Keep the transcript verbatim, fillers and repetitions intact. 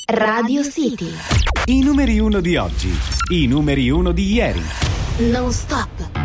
Radio City. I numeri uno di oggi, i numeri uno di ieri. Non stop.